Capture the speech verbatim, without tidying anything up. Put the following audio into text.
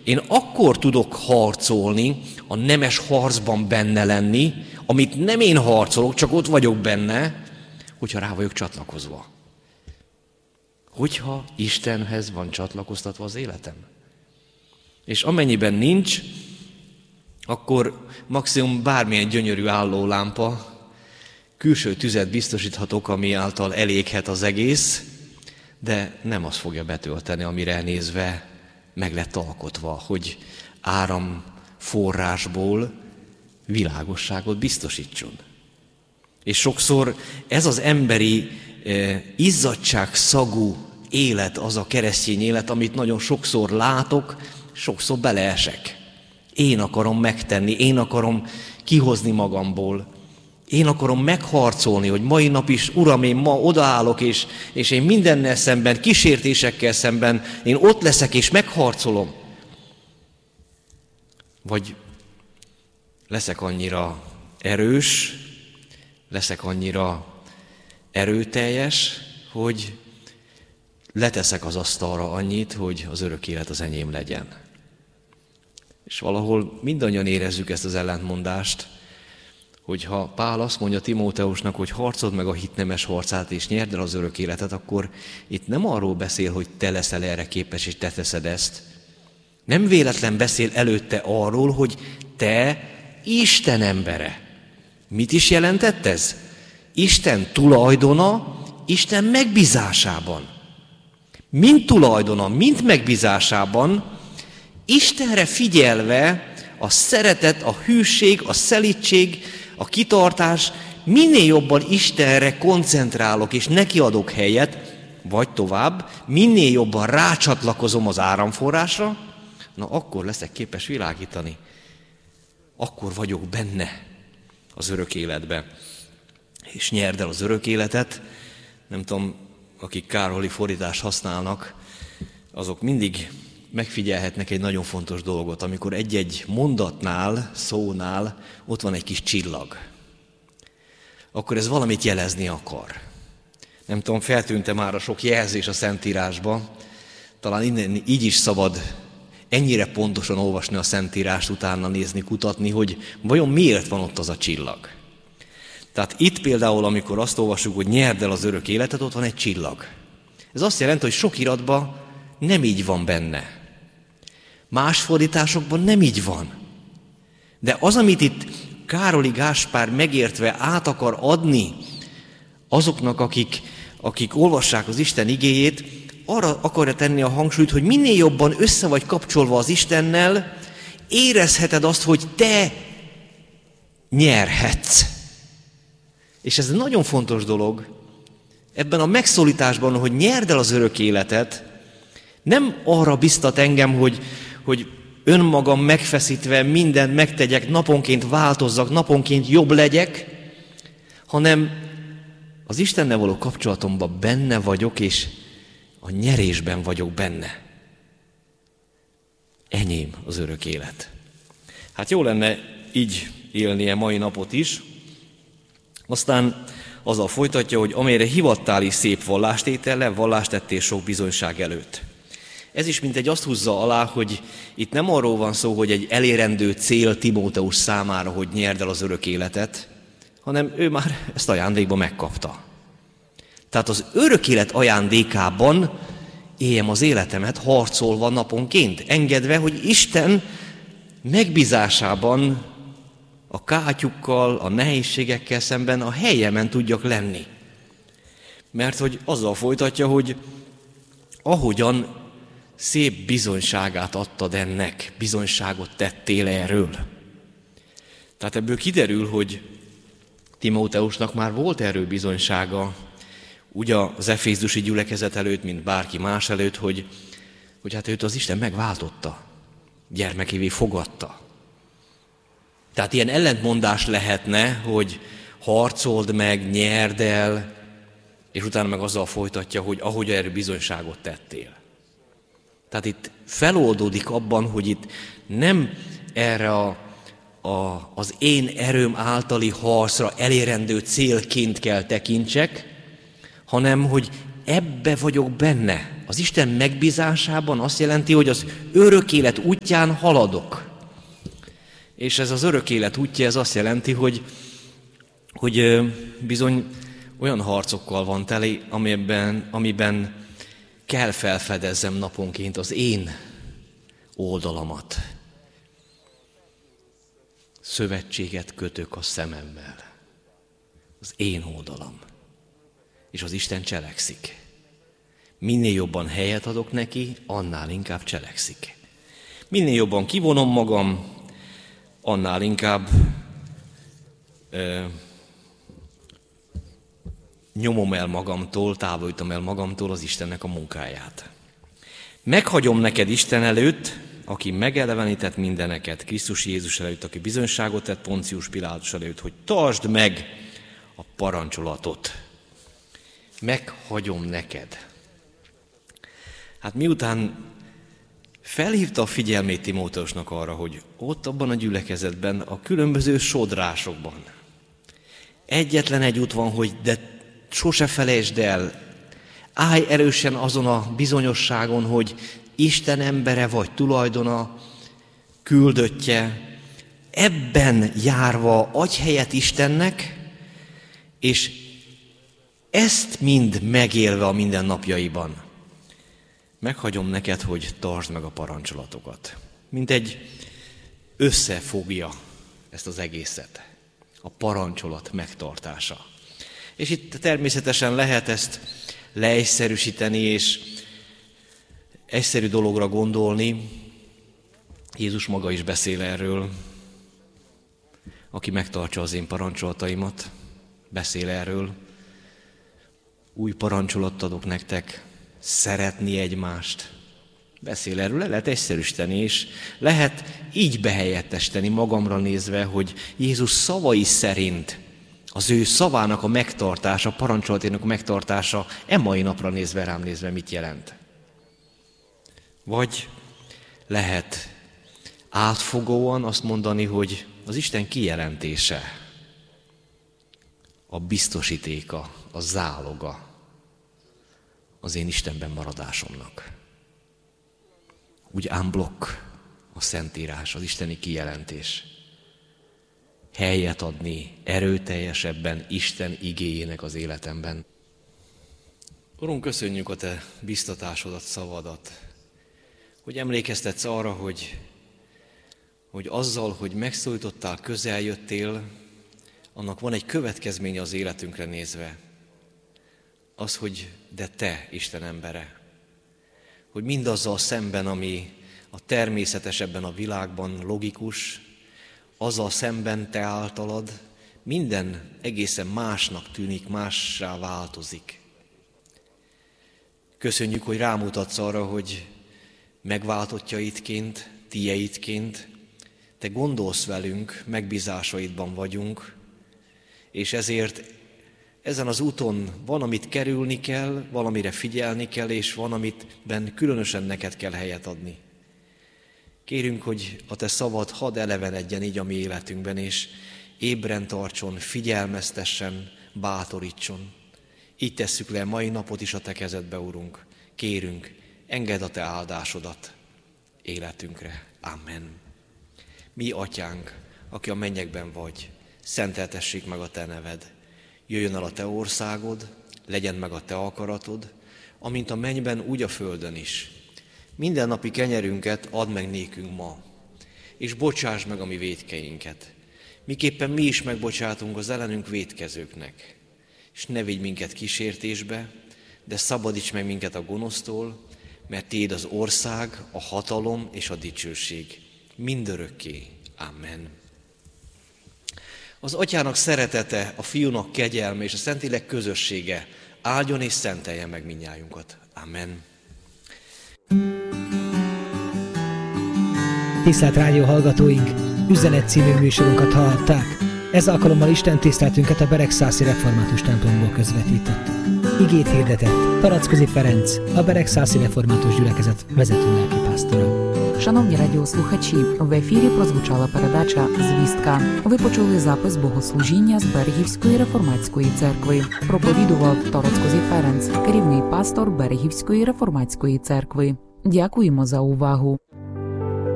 én akkor tudok harcolni, a nemes harcban benne lenni, amit nem én harcolok, csak ott vagyok benne, hogyha rá vagyok csatlakozva. Hogyha Istenhez van csatlakoztatva az életem. És amennyiben nincs, akkor maximum bármilyen gyönyörű állólámpa, külső tüzet biztosíthatok, ami által eléghet az egész, de nem azt fogja betölteni, amire nézve meg lett alkotva, hogy áramforrásból világosságot biztosítson. És sokszor ez az emberi eh, izzadságszagú élet, az a keresztény élet, amit nagyon sokszor látok, sokszor beleesek. Én akarom megtenni, én akarom kihozni magamból. Én akarom megharcolni, hogy mai nap is, Uram, én ma odaállok, és, és én mindennel szemben, kísértésekkel szemben, én ott leszek, és megharcolom. Vagy leszek annyira erős, leszek annyira erőteljes, hogy leteszek az asztalra annyit, hogy az örök élet az enyém legyen. És valahol mindannyian érezzük ezt az ellentmondást, hogyha Pál azt mondja Timóteusnak, hogy harcold meg a hit nemes harcát, és nyerd el az örök életet, akkor itt nem arról beszél, hogy te leszel erre képes, és te teszed ezt. Nem véletlen beszél előtte arról, hogy te Isten embere. Mit is jelentett ez? Isten tulajdona, Isten megbízásában. Mind tulajdona, mind megbízásában, Istenre figyelve a szeretet, a hűség, a szelídség, a kitartás, minél jobban Istenre koncentrálok és neki adok helyet, vagy tovább, minél jobban rácsatlakozom az áramforrásra, na akkor leszek képes világítani. Akkor vagyok benne az örök életbe. És nyerd el az örök életet. Nem tudom, akik kárholi fordítást használnak, azok mindig megfigyelhetnek egy nagyon fontos dolgot, amikor egy-egy mondatnál, szónál ott van egy kis csillag. Akkor ez valamit jelezni akar. Nem tudom, feltűnt-e már a sok jelzés a Szentírásban, talán innen így is szabad ennyire pontosan olvasni a Szentírást, utána nézni, kutatni, hogy vajon miért van ott az a csillag. Tehát itt például, amikor azt olvassuk, hogy nyerd el az örök életet, ott van egy csillag. Ez azt jelenti, hogy sok iratban nem így van benne. Más fordításokban nem így van. De az, amit itt Károli Gáspár megértve át akar adni azoknak, akik, akik olvassák az Isten igéjét, arra akarja tenni a hangsúlyt, hogy minél jobban össze vagy kapcsolva az Istennel, érezheted azt, hogy te nyerhetsz. És ez egy nagyon fontos dolog. Ebben a megszólításban, hogy nyerd el az örök életet, nem arra biztat engem, hogy, hogy önmagam megfeszítve mindent megtegyek, naponként változzak, naponként jobb legyek, hanem az Istennel való kapcsolatomban benne vagyok, és a nyerésben vagyok benne. Enyém az örök élet. Hát jó lenne így élnie mai napot is. Aztán azzal folytatja, hogy amelyre hivattál is szép vallástétellel, vallást tettél sok bizonyság előtt. Ez is mintegy azt húzza alá, hogy itt nem arról van szó, hogy egy elérendő cél Timóteus számára, hogy nyerd el az örök életet, hanem ő már ezt ajándékba megkapta. Tehát az örök élet ajándékában éljem az életemet harcolva naponként, engedve, hogy Isten megbízásában a kátyukkal, a nehézségekkel szemben a helyemen tudjak lenni. Mert hogy azzal folytatja, hogy ahogyan szép bizonyságát adtad ennek, bizonyságot tettél erről. Tehát ebből kiderül, hogy Timóteusnak már volt erről bizonysága, úgy az efézusi gyülekezet előtt, mint bárki más előtt, hogy, hogy hát őt az Isten megváltotta, gyermekévé fogadta. Tehát ilyen ellentmondás lehetne, hogy harcold meg, nyerd el, és utána meg azzal folytatja, hogy ahogy erről bizonyságot tettél. Tehát itt feloldódik abban, hogy itt nem erre a, a, az én erőm általi harcra elérendő célként kell tekintsek, hanem hogy ebbe vagyok benne. az Isten megbízásában azt jelenti, hogy az örök élet útján haladok. És ez az örök élet útja, ez azt jelenti, hogy, hogy bizony olyan harcokkal van teli, amiben, amiben kell felfedezzem naponként az én oldalamat. Szövetséget kötök a szememmel. Az én oldalam. És az Isten cselekszik. Minél jobban helyet adok neki, annál inkább cselekszik. Minél jobban kivonom magam, annál inkább ö, nyomom el magamtól, távolítom el magamtól az Istennek a munkáját. Meghagyom neked Isten előtt, aki megelevenített mindeneket, Krisztus Jézus előtt, aki bizonyságot tett Poncius Pilátus előtt, hogy tartsd meg a parancsolatot. Meghagyom neked. Hát miután felhívta a figyelmét Timóteusnak arra, hogy ott abban a gyülekezetben, a különböző sodrásokban egyetlen egy út van, hogy de sose felejtsd el, állj erősen azon a bizonyosságon, hogy Isten embere vagy, tulajdona, küldöttje, ebben járva adj helyet Istennek, és ezt mind megélve a mindennapjaiban. Meghagyom neked, hogy tartsd meg a parancsolatokat. Mint egy összefogja ezt az egészet. A parancsolat megtartása. És itt természetesen lehet ezt leegyszerűsíteni, és egyszerű dologra gondolni. Jézus maga is beszél erről. Aki megtartsa az én parancsolataimat, beszél erről. Új parancsolat adok nektek, szeretni egymást. Beszél erről, le lehet egyszerűsíteni, és lehet így behelyettesíteni magamra nézve, hogy Jézus szavai szerint az ő szavának a megtartása, a parancsolatének a megtartása e mai napra nézve, rám nézve mit jelent. Vagy lehet átfogóan azt mondani, hogy az Isten kijelentése, a biztosítéka, a záloga az én Istenben maradásomnak. Úgy unblock a Szentírás, az isteni kijelentés. Helyet adni erőteljesebben Isten igéjének az életemben. Urunk, köszönjük a Te biztatásodat, szavadat, hogy emlékeztetsz arra, hogy, hogy azzal, hogy megszólítottál, közel jöttél, annak van egy következménye az életünkre nézve. Az, hogy de Te, Isten embere, hogy mindazzal szemben, ami a természetes ebben a világban logikus, azzal szemben Te általad minden egészen másnak tűnik, mássá változik. Köszönjük, hogy rámutatsz arra, hogy megváltottjaidként, tieidként Te gondolsz velünk, megbízásaidban vagyunk, és ezért ezen az úton van, amit kerülni kell, valamire figyelni kell, és van, amitben különösen neked kell helyet adni. Kérünk, hogy a Te szavad hadd elevenedjen így a mi életünkben, és ébren tartson, figyelmeztessen, bátorítson. Így tesszük le mai napot is a Te kezedbe, Urunk. Kérünk, engedd a Te áldásodat életünkre. Amen. Mi, Atyánk, aki a mennyekben vagy, szenteltessék meg a Te neved. Jöjjön el a Te országod, legyen meg a Te akaratod, amint a mennyben, úgy a földön is. Minden napi kenyerünket add meg nékünk ma, és bocsáss meg a mi vétkeinket, miképpen mi is megbocsátunk az ellenünk vétkezőknek. És ne vigy minket kísértésbe, de szabadíts meg minket a gonosztól, mert Tiéd az ország, a hatalom és a dicsőség mindörökké. Amen. Az Atyának szeretete, a Fiúnak kegyelme és a Szentlélek közössége áldjon és szentelje meg mindnyájunkat. Amen. Tisztelt rádió hallgatóink, Üzenet című műsorunkat hallhatták. Ez alkalommal Isten tiszteltünket a Beregszászi Református templomból közvetített. Igét hirdetett Tarackozi Ferenc, a Beregszászi Református gyülekezet vezető lelkipásztora. Шановні радіослухачі, в ефірі прозвучала передача «Звістка». Ви почули запис богослужіння з Берегівської реформатської церкви. Проповідував Тороцькозі Ференц, керівний пастор Берегівської реформатської церкви. Дякуємо за увагу.